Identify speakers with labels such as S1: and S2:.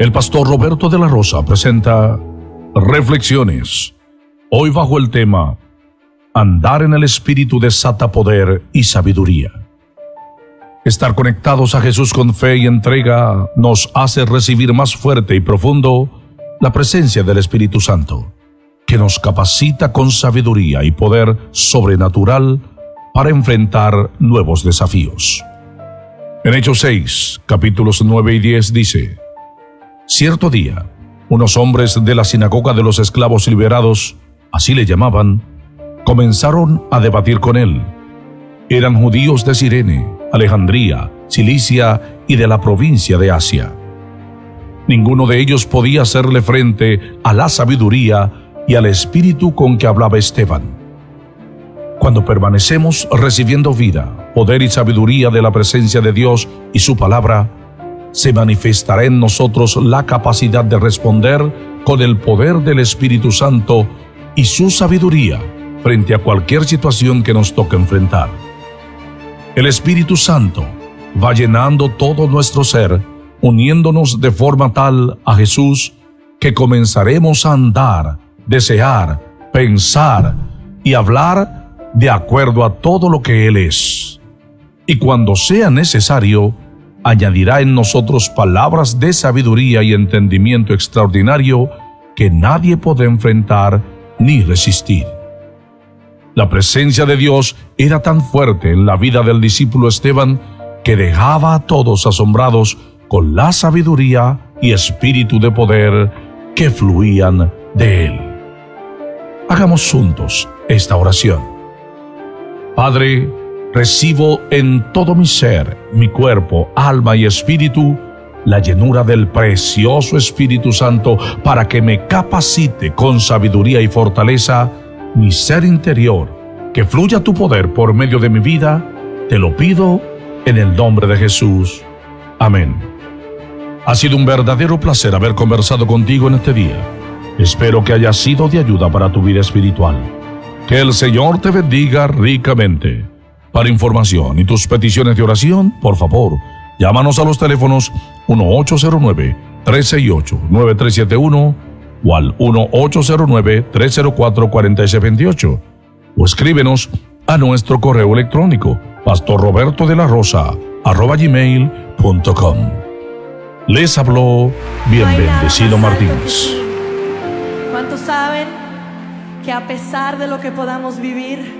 S1: El pastor Roberto de la Rosa presenta Reflexiones, hoy bajo el tema Andar en el Espíritu desata poder y sabiduría. Estar conectados a Jesús con fe y entrega nos hace recibir más fuerte y profundo la presencia del Espíritu Santo, que nos capacita con sabiduría y poder sobrenatural para enfrentar nuevos desafíos. En Hechos 6, capítulos 9 y 10 dice: Cierto día, unos hombres de la sinagoga de los esclavos liberados, así le llamaban, comenzaron a debatir con él. Eran judíos de Cirene, Alejandría, Cilicia y de la provincia de Asia. Ninguno de ellos podía hacerle frente a la sabiduría y al espíritu con que hablaba Esteban. Cuando permanecemos recibiendo vida, poder y sabiduría de la presencia de Dios y su palabra, se manifestará en nosotros la capacidad de responder con el poder del Espíritu Santo y su sabiduría frente a cualquier situación que nos toque enfrentar. El Espíritu Santo va llenando todo nuestro ser, uniéndonos de forma tal a Jesús que comenzaremos a andar, desear, pensar y hablar de acuerdo a todo lo que Él es. Y cuando sea necesario, añadirá en nosotros palabras de sabiduría y entendimiento extraordinario que nadie puede enfrentar ni resistir. La presencia de Dios era tan fuerte en la vida del discípulo Esteban que dejaba a todos asombrados con la sabiduría y espíritu de poder que fluían de él. Hagamos juntos esta oración. Padre, recibo en todo mi ser, mi cuerpo, alma y espíritu, la llenura del precioso Espíritu Santo para que me capacite con sabiduría y fortaleza mi ser interior, que fluya tu poder por medio de mi vida. Te lo pido en el nombre de Jesús. Amén. Ha sido un verdadero placer haber conversado contigo en este día. Espero que haya sido de ayuda para tu vida espiritual. Que el Señor te bendiga ricamente. Para información y tus peticiones de oración, por favor, llámanos a los teléfonos 1-809-368-9371 o al 1-809-304-4628 o escríbenos a nuestro correo electrónico pastorrobertodelarosa@gmail.com. Les habló bien bendecido Martínez.
S2: ¿Cuántos saben que a pesar de lo que podamos vivir,